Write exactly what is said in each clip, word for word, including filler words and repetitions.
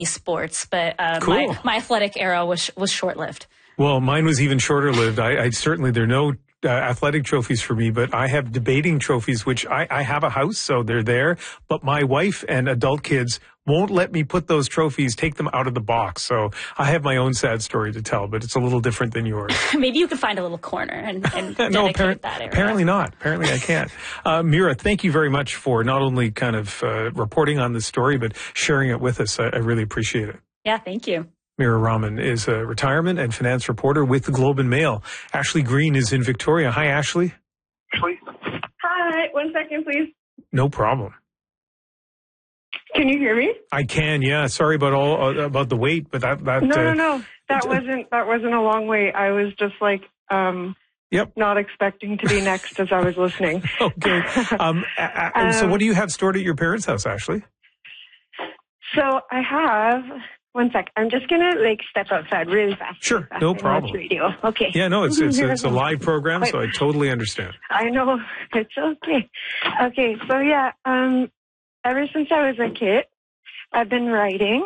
sports, but uh, Cool. my, my athletic era was was short-lived. Well, mine was even shorter lived. I, I certainly, there are no uh, athletic trophies for me, but I have debating trophies, which I, I have a house, so they're there. But my wife and adult kids won't let me put those trophies, take them out of the box. So I have my own sad story to tell, but it's a little different than yours. Maybe you could find a little corner and, and no, dedicate appar- that area. Apparently not. Apparently I can't. Uh, Mira, thank you very much for not only kind of uh, reporting on this story, but sharing it with us. I, I really appreciate it. Yeah, thank you. Mira Rahman is a retirement and finance reporter with the Globe and Mail. Ashley Green is in Victoria. Hi, Ashley. Ashley. Hi. One second, please. No problem. Can you hear me? I can, yeah. Sorry about all uh, about the wait, but that that No, uh, no, no. That wasn't that wasn't a long wait. I was just like um Yep. not expecting to be next as I was listening. Okay. Um, a- a- and so Um, what do you have stored at your parents' house, Ashley? So I have one sec. I'm just gonna like step outside really fast. Sure, really fast. no I know it's problem. radio. Okay. Yeah, no, it's it's it's a live program, so I totally understand. I know. It's okay. Okay, so yeah, um, ever since I was a kid, I've been writing.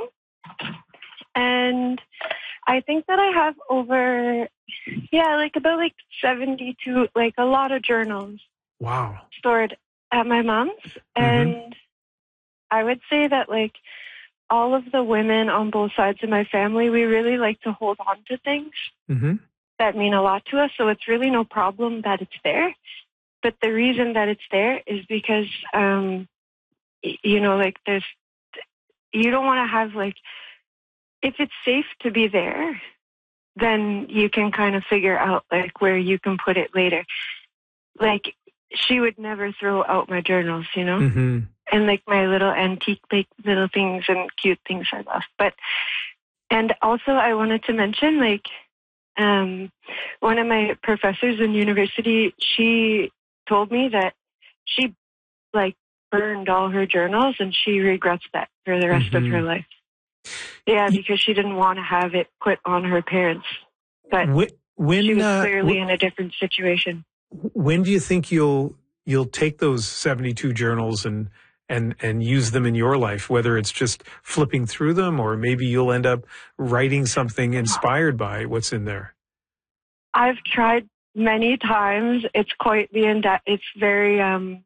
And I think that I have over, yeah, like about like seventy-two, like a lot of journals Wow. stored at my mom's. And I would say that like all of the women on both sides of my family, we really like to hold on to things Mm-hmm. that mean a lot to us. So it's really no problem that it's there. But the reason that it's there is because, um, y- you know, like there's, you don't want to have like, if it's safe to be there, then you can kind of figure out like where you can put it later. Like she would never throw out my journals, you know? Mm-hmm. And like my little antique like little things and cute things I love. But and also I wanted to mention like um one of my professors in university, she told me that she like burned all her journals and she regrets that for the rest Mhm. of her life. Yeah, because she didn't want to have it put on her parents. But When when, she was uh, clearly wh- in a different situation. when do you think you'll you'll take those seventy-two journals and and and use them in your life, whether it's just flipping through them or maybe you'll end up writing something inspired by what's in there? I've tried many times. It's quite the in It's very um.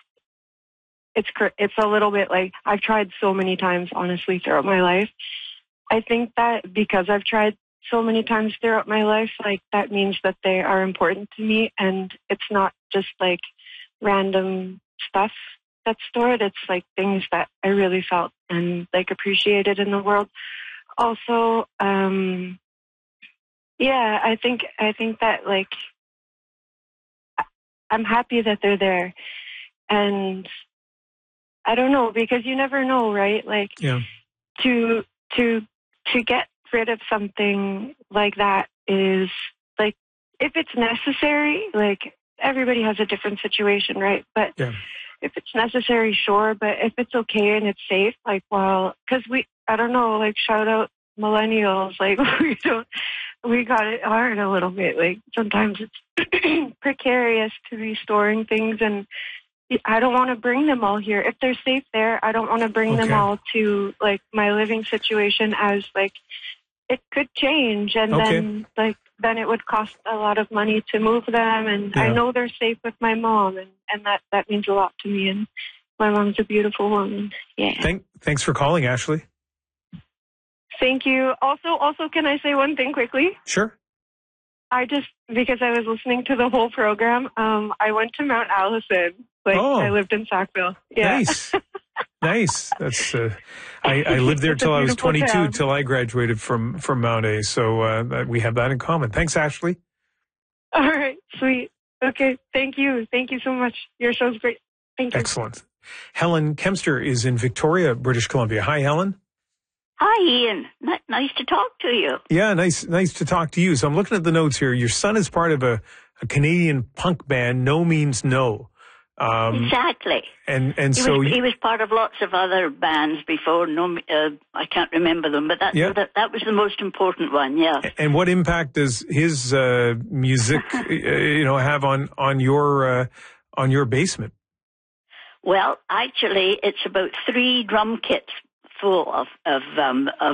It's cr- it's a little bit like I've tried so many times, honestly, throughout my life. I think that because I've tried so many times throughout my life, like that means that they are important to me, and it's not just like random stuff that's stored. It's like things that I really felt and like appreciated in the world. Also, um, yeah, I think I think that like I- I'm happy that they're there, and I don't know because you never know, right? Like Yeah. to to to get rid of something like that is like if it's necessary, like everybody has a different situation, right? But Yeah. if it's necessary, sure. But if it's okay and it's safe, like, well, because we, I don't know, like, shout out millennials, like, we don't, we got it hard a little bit. Like, sometimes it's precarious to be storing things, and I don't want to bring them all here. If they're safe there, I don't want to bring them Okay. all to, like, my living situation as, like, it could change, and Okay. then, like, then it would cost a lot of money to move them, and Yeah. I know they're safe with my mom, and, and that, that means a lot to me, and my mom's a beautiful woman. Yeah. Thank, thanks for calling, Ashley. Thank you. Also, also, can I say one thing quickly? Sure. I just, because I was listening to the whole program, um, I went to Mount Allison. Like, Oh. I lived in Sackville. Yeah. Nice. Nice. That's. Uh, I, I lived there It's a till I was beautiful twenty-two, town. till I graduated from from Mount A. So uh, that- we have that in common. Thanks, Ashley. All right. Sweet. Okay. Thank you. Thank you so much. Your show's great. Thank you. Excellent. Helen Kempster is in Victoria, British Columbia. Hi, Helen. Hi, Ian. N- nice to talk to you. Yeah, nice, nice to talk to you. So I'm looking at the notes here. Your son is part of a, a Canadian punk band, No Means No. Um, Exactly. and and He so was, you- he was part of lots of other bands before. No, uh, I can't remember them, but that, Yeah. that that was the most important one. Yeah. and what impact does his uh, music, uh, you know, have on on your uh, on your basement? Well, actually, it's about three drum kits full of of um, of